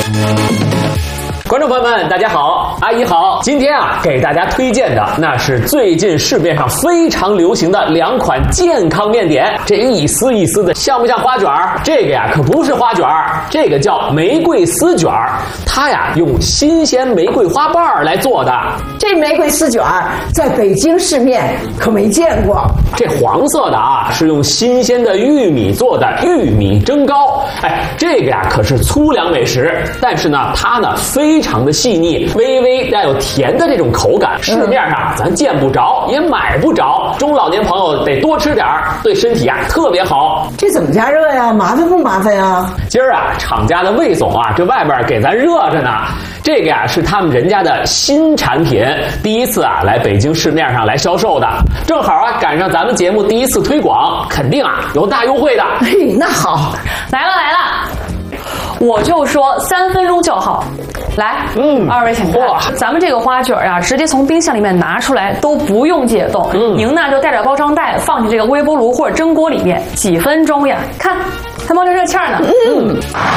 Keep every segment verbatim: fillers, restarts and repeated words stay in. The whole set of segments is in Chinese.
观众朋友们，大家好，阿姨好。今天啊，给大家推荐的那是最近市面上非常流行的两款健康面点，这一丝一丝的，像不像花卷？这个呀，可不是花卷，这个叫玫瑰丝卷，它呀用新鲜玫瑰花瓣来做的。 这玫瑰丝卷在北京市面可没见过。 这黄色的啊，是用新鲜的玉米做的玉米蒸糕。哎，这个呀可是粗粮美食，但是呢，它呢非常的细腻，微微带有甜的这种口感，市面上咱见不着，也买不着。中老年朋友得多吃点儿，对身体啊特别好。 这怎么加热呀？麻烦不麻烦呀？ 今儿啊，厂家的魏总啊，这外边给咱热着呢。这个呀是他们人家的新产品，第一次啊来北京市面上来销售的，正好啊赶上咱们节目第一次推广，肯定啊有大优惠的。 嘿，那好， 来了来了。我就说三分钟就好，来， 嗯， 二位请看，咱们这个花卷啊，直接从冰箱里面拿出来都不用解冻，嗯，您呢就带着包装袋放进这个微波炉或者蒸锅里面，几分钟呀，看，还冒着热气儿呢，嗯。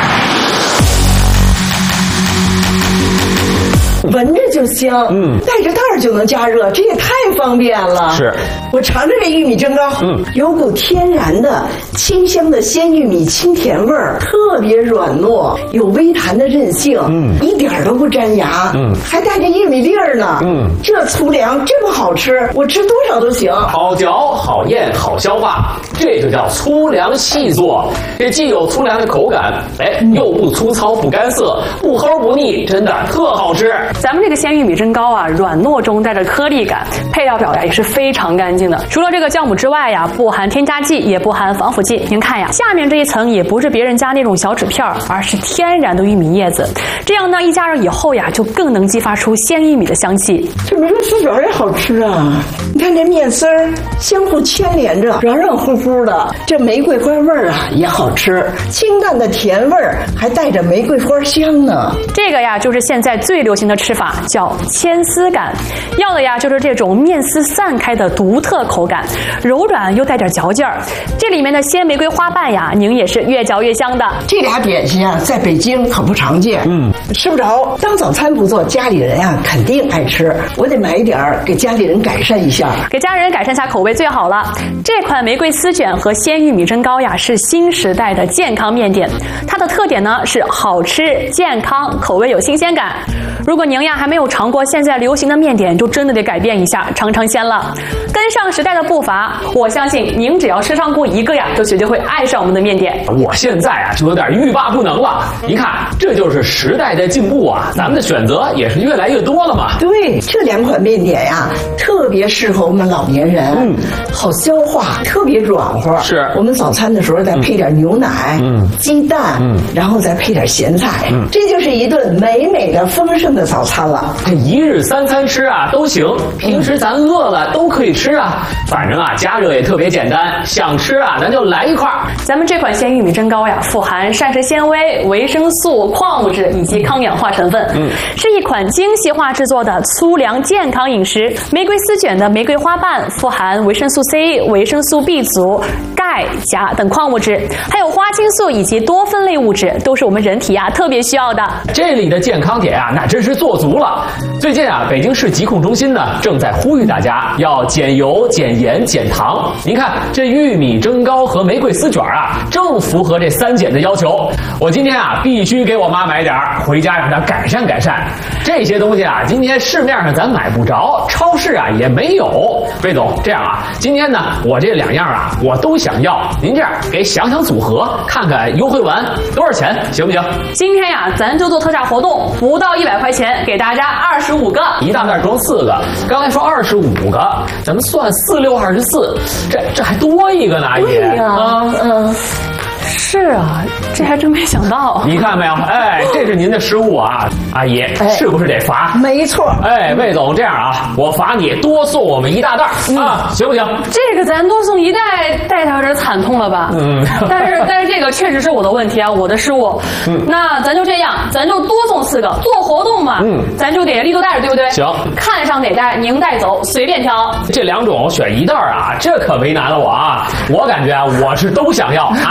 闻着就香，嗯，带着袋儿就能加热，这也太方便了。 是， 我尝尝这玉米蒸糕，嗯，有股天然的清香的鲜玉米清甜味儿，特别软糯，有微弹的韧性，嗯，一点都不粘牙，嗯，还带着玉米粒儿呢，嗯，这粗粮这么好吃，我吃多少都行。 好嚼、好咽、好消化，这就叫粗粮细做。这既有粗粮的口感，哎，又不粗糙、不干涩，不齁不腻，真的特好吃。 咱们这个鲜玉米蒸糕啊，软糯中带着颗粒感，配料表呀也是非常干净的。除了这个酵母之外呀，不含添加剂，也不含防腐剂。您看呀，下面这一层也不是别人家那种小纸片，而是天然的玉米叶子。这样呢，一加热以后呀，就更能激发出鲜玉米的香气。 这玫瑰丝卷也好吃啊！你看这面丝儿相互牵连着，软软乎乎的。这玫瑰花味儿啊也好吃，清淡的甜味儿还带着玫瑰花香呢。 这个呀，就是现在最流行的吃法，叫牵丝感，要的呀就是这种面丝散开的独特口感，柔软又带点嚼劲儿。这里面的鲜玫瑰花瓣呀，您也是越嚼越香的。 这俩点心啊，在北京可不常见，嗯，吃不着。当早餐不做，家里人啊肯定爱吃。我得买一点儿，给家里人改善一下， 给家人改善下口味最好了。这款玫瑰丝卷和鲜玉米蒸糕呀，是新时代的健康面点，它的特点呢是好吃、健康，口味有新鲜感。如果您呀还没有尝过现在流行的面点，就真的得改变一下，尝尝鲜了，跟上时代的步伐。我相信您只要吃上过一个呀，就绝对会爱上我们的面点。 我现在啊就有点欲罢不能了。您看，这就是时代的进步啊，咱们的选择也是越来越多了嘛。 对，这两款面点呀，特别适合我们老年人，嗯，好消化，特别软和。 是， 我们早餐的时候再配点牛奶，嗯，鸡蛋，嗯，然后再配点咸菜，嗯，这就是一顿美美的丰盛的早餐了。 这一日三餐吃啊都行，平时咱饿了都可以吃啊。反正啊加热也特别简单，想吃啊咱就来一块。 咱们这款鲜玉米蒸糕呀，富含膳食纤维、维生素、矿物质以及抗氧化成分，嗯，是一款精细化制作的粗粮健康饮食。玫瑰丝卷的玫瑰花瓣富含维生素 C、维生素 B 族、钙、钾等矿物质，还有花青素以及多酚类物质，都是我们人体呀特别需要的。 这里的健康点啊，那真是做足了。最近啊，北京市疾控中心呢正在呼吁大家要减油、减盐、减糖。您看这玉米蒸糕和玫瑰丝卷啊，正符合这三减的要求。我今天啊必须给我妈买点儿，回家让她改善改善。这些东西啊，今天市面上咱买不着，超市啊也没有。魏总，这样啊，今天呢我这两样啊我都想要，您这样给想想组合，看看优惠完多少钱，行不行？ 今天呀，咱就做特价活动，不到一百块钱，给大家二十五个， 一大袋装四个。刚才说二十五个，咱们算四六二十四，这这还多一个呢，阿姨。 对呀，啊，嗯。是啊，这还真没想到。 你看没有？哎，这是您的失误啊，阿姨，哎、是不是得罚？ 没错。 哎，魏总，这样啊，我罚你多送我们一大袋、嗯、啊，行不行？ 这个咱多送一袋，袋它有点惨痛了吧？嗯。但是但是这个确实是我的问题啊，我的失误。嗯。那咱就这样，咱就多送四个，做活动嘛。嗯。咱就得立多袋，对不对？ 行。 看上哪袋您带走，随便挑。 这两种选一袋啊，这可为难了我啊！我感觉啊，我是都想要。阿姨您就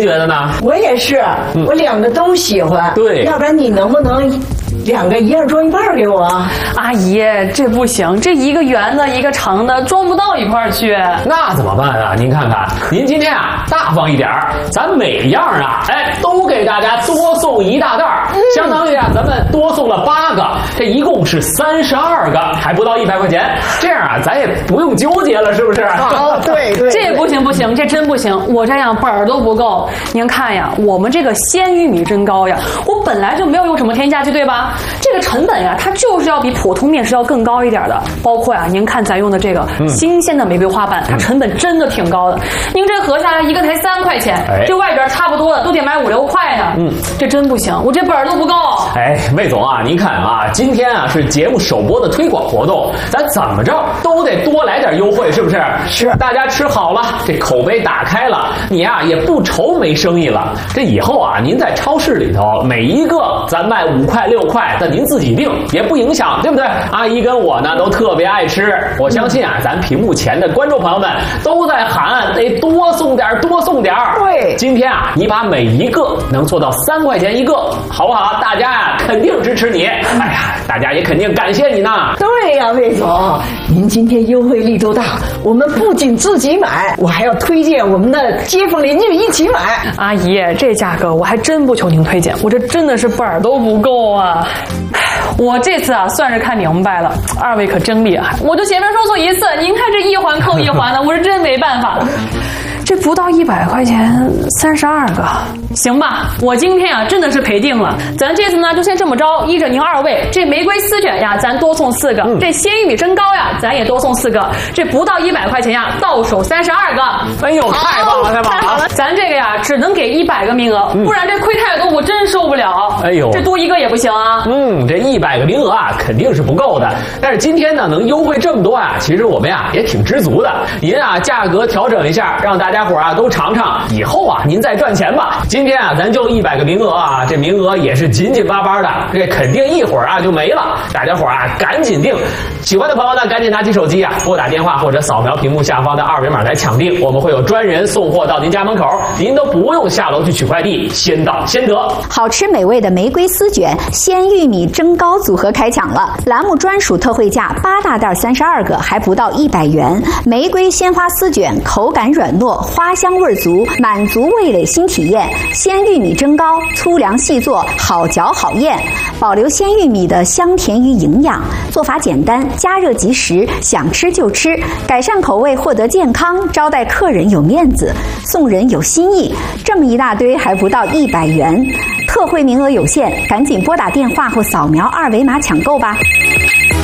觉得呢？ 我也是，嗯、我两个都喜欢。 对， 要不然你能不能两个一样装一半给我？ 阿姨，这不行，这一个圆的，一个长的，装不到一块儿去。 那怎么办啊？您看看，您今天啊大方一点儿，咱每样啊，哎，都给大家多送一大袋儿，嗯、相当于啊咱们多送了八个，这一共是三十二个，还不到一百块钱。这样啊，咱也不用纠结了，是不是？ 好，对对， 这不行不行，这真不行，我这样本儿都不够。您看呀，我们这个鲜玉米蒸糕呀，我本来就没有用什么添加剂，对吧？这个成本呀，它就是要比普通面食要更高一点的。包括呀，您看咱用的这个新鲜的玫瑰花瓣，它成本真的挺高的。您这合下来一个才三块钱， 哎、 这外边差不多的都得买五六块呢。嗯，这真不行，我这本儿都不够。 哎，魏总啊，您看啊，今天啊是节目首播的推广活动，咱怎么着都得多来点优惠，是不是？ 是， 大家吃好了，这口碑打开了，你啊也不愁没生意了。这以后啊，您在超市里头每一个咱卖五块六块的，您自己定也不影响，对不对？阿姨跟我呢都特别爱吃，我相信啊，咱屏幕前的观众朋友们都在喊得多送点，多送点。 对， 今天啊，你把每一个能做到三块钱一个，好不好？大家啊肯定支持你。哎呀，大家也肯定感谢你呢。 对呀，魏总，您今天优惠力度大，我们不仅自己买，我还要推荐我们的街坊邻居一起买。 阿姨，这价格我还真不求您推荐，我这真的是本儿都不够啊。我这次啊算是看明白了，二位可真厉害，我就前面说错一次，您看这一环扣一环的，我是真没办法了。这不到一百块钱，三十二个，行吧？我今天啊真的是赔定了。咱这次呢就先这么着，依着您二位，这玫瑰丝卷呀，咱多送四个；嗯、这鲜玉米蒸糕呀，咱也多送四个。这不到一百块钱呀，到手三十二个。 哎呦，太棒了，太棒了！ 好了，咱这个呀只能给一百个名额，嗯、不然这亏太多，我真受不了。 哎呦， 这多一个也不行啊。 嗯，这一百个名额啊肯定是不够的，但是今天呢能优惠这么多啊，其实我们呀也挺知足的。您啊价格调整一下，让大家伙啊都尝尝，以后啊您再赚钱吧。今天啊咱就一百个名额啊，这名额也是紧紧巴巴的，这肯定一会儿啊就没了。大家伙啊赶紧订，喜欢的朋友呢赶紧拿起手机啊拨打电话或者扫描屏幕下方的二维码来抢订，我们会有专人送货到您家门口，您都不用下楼去取快递，先到先得。 好吃美味的玫瑰丝卷、鲜玉米蒸糕组合开抢了，栏目专属特惠价八大袋三十二个，还不到一百元。玫瑰鲜花丝卷口感软糯，花香味足，满足味蕾新体验。鲜玉米蒸糕粗粮细做，好嚼好咽，保留鲜玉米的香甜与营养。做法简单，加热即食，想吃就吃，改善口味，获得健康，招待客人有面子，送人有新意。这么一大堆还不到一百元，特惠名额有限，赶紧拨打电话或扫描二维码抢购吧。